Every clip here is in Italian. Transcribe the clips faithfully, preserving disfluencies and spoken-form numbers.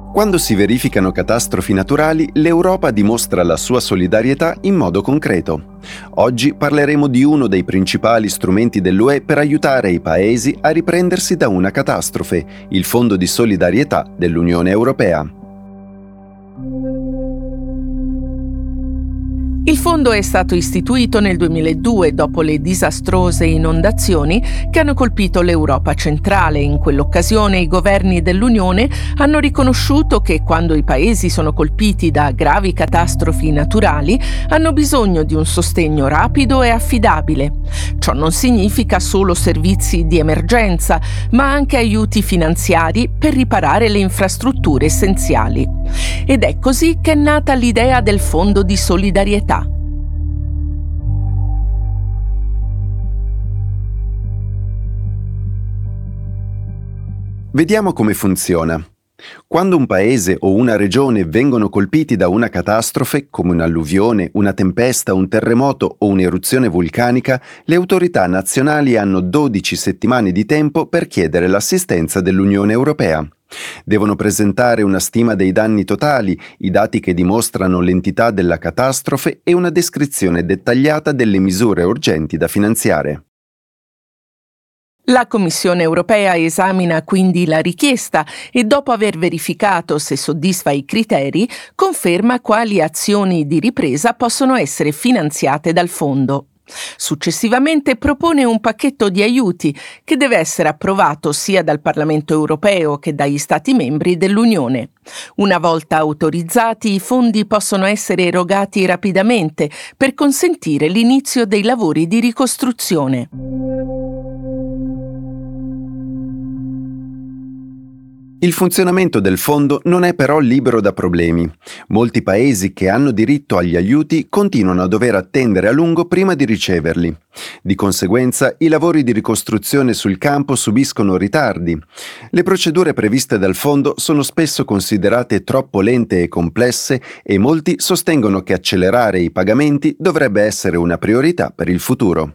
Quando si verificano catastrofi naturali, l'Europa dimostra la sua solidarietà in modo concreto. Oggi parleremo di uno dei principali strumenti dell'U E per aiutare i paesi a riprendersi da una catastrofe, il Fondo di solidarietà dell'Unione Europea. Il fondo è stato istituito nel duemiladue dopo le disastrose inondazioni che hanno colpito l'Europa centrale. In quell'occasione i governi dell'Unione hanno riconosciuto che quando i paesi sono colpiti da gravi catastrofi naturali hanno bisogno di un sostegno rapido e affidabile. Ciò non significa solo servizi di emergenza, ma anche aiuti finanziari per riparare le infrastrutture essenziali. Ed è così che è nata l'idea del Fondo di solidarietà. Vediamo come funziona. Quando un paese o una regione vengono colpiti da una catastrofe, come un'alluvione, una tempesta, un terremoto o un'eruzione vulcanica, le autorità nazionali hanno dodici settimane di tempo per chiedere l'assistenza dell'Unione Europea. Devono presentare una stima dei danni totali, i dati che dimostrano l'entità della catastrofe e una descrizione dettagliata delle misure urgenti da finanziare. La Commissione europea esamina quindi la richiesta e dopo aver verificato se soddisfa i criteri, conferma quali azioni di ripresa possono essere finanziate dal fondo. Successivamente propone un pacchetto di aiuti che deve essere approvato sia dal Parlamento europeo che dagli Stati membri dell'Unione. Una volta autorizzati, i fondi possono essere erogati rapidamente per consentire l'inizio dei lavori di ricostruzione. Il funzionamento del fondo non è però libero da problemi. Molti paesi che hanno diritto agli aiuti continuano a dover attendere a lungo prima di riceverli. Di conseguenza, i lavori di ricostruzione sul campo subiscono ritardi. Le procedure previste dal fondo sono spesso considerate troppo lente e complesse e molti sostengono che accelerare i pagamenti dovrebbe essere una priorità per il futuro.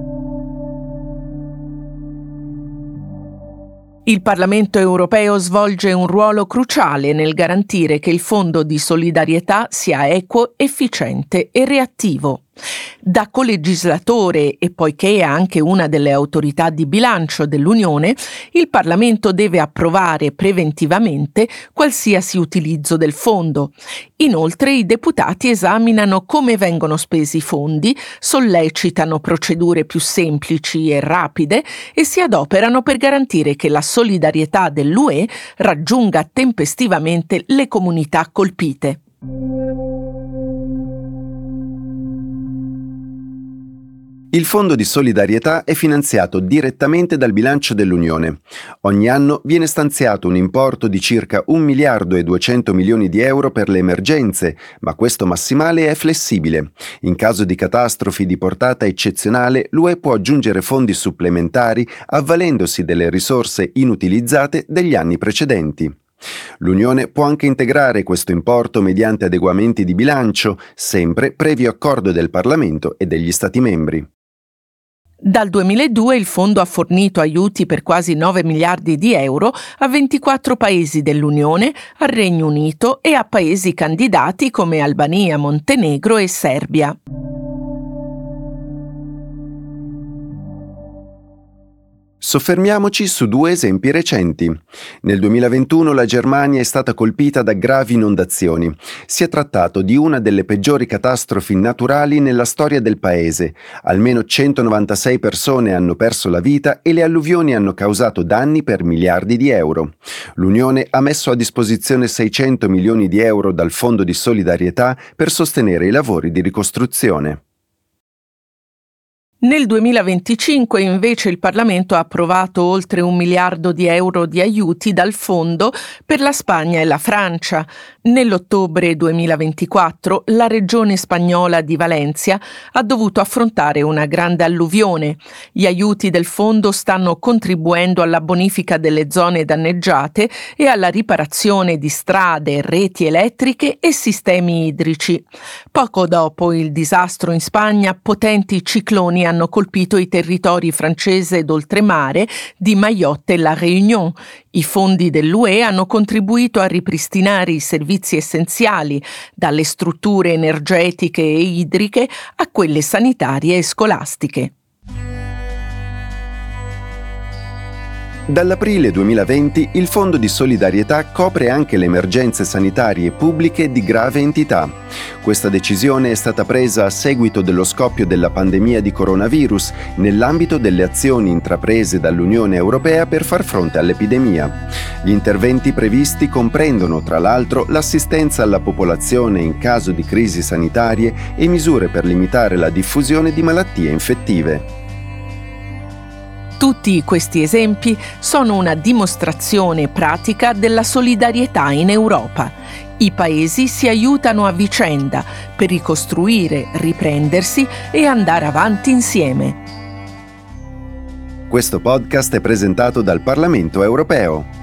Il Parlamento europeo svolge un ruolo cruciale nel garantire che il Fondo di solidarietà sia equo, efficiente e reattivo. Da colegislatore e poiché è anche una delle autorità di bilancio dell'Unione, il Parlamento deve approvare preventivamente qualsiasi utilizzo del fondo. Inoltre i deputati esaminano come vengono spesi i fondi, sollecitano procedure più semplici e rapide e si adoperano per garantire che la solidarietà dell'U E raggiunga tempestivamente le comunità colpite. Il Fondo di solidarietà è finanziato direttamente dal bilancio dell'Unione. Ogni anno viene stanziato un importo di circa un miliardo e duecento milioni di euro per le emergenze, ma questo massimale è flessibile. In caso di catastrofi di portata eccezionale, l'U E può aggiungere fondi supplementari avvalendosi delle risorse inutilizzate degli anni precedenti. L'Unione può anche integrare questo importo mediante adeguamenti di bilancio, sempre previo accordo del Parlamento e degli Stati membri. Dal duemiladue il fondo ha fornito aiuti per quasi nove miliardi di euro a ventiquattro paesi dell'Unione, al Regno Unito e a paesi candidati come Albania, Montenegro e Serbia. Soffermiamoci su due esempi recenti. Nel duemilaventuno la Germania è stata colpita da gravi inondazioni. Si è trattato di una delle peggiori catastrofi naturali nella storia del paese. Almeno centonovantasei persone hanno perso la vita e le alluvioni hanno causato danni per miliardi di euro. L'Unione ha messo a disposizione seicento milioni di euro dal Fondo di solidarietà per sostenere i lavori di ricostruzione. Nel duemilaventicinque invece il Parlamento ha approvato oltre un miliardo di euro di aiuti dal fondo per la Spagna e la Francia. Nell'ottobre duemilaventiquattro la regione spagnola di Valencia ha dovuto affrontare una grande alluvione. Gli aiuti del fondo stanno contribuendo alla bonifica delle zone danneggiate e alla riparazione di strade, reti elettriche e sistemi idrici. Poco dopo il disastro in Spagna, potenti cicloni hanno hanno colpito i territori francese d'oltremare di Mayotte e La Réunion. I fondi dell'U E hanno contribuito a ripristinare i servizi essenziali, dalle strutture energetiche e idriche a quelle sanitarie e scolastiche. Dall'aprile duemilaventi il Fondo di solidarietà copre anche le emergenze sanitarie pubbliche di grave entità. Questa decisione è stata presa a seguito dello scoppio della pandemia di coronavirus nell'ambito delle azioni intraprese dall'Unione Europea per far fronte all'epidemia. Gli interventi previsti comprendono, tra l'altro, l'assistenza alla popolazione in caso di crisi sanitarie e misure per limitare la diffusione di malattie infettive. Tutti questi esempi sono una dimostrazione pratica della solidarietà in Europa. I paesi si aiutano a vicenda per ricostruire, riprendersi e andare avanti insieme. Questo podcast è presentato dal Parlamento europeo.